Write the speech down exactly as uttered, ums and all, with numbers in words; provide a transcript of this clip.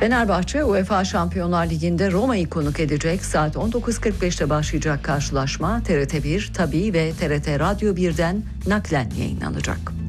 Fenerbahçe UEFA Şampiyonlar Ligi'nde Roma'yı konuk edecek. Saat on dokuz kırk beşte başlayacak karşılaşma T R T bir, Tabii ve T R T Radyo bir'den naklen yayınlanacak.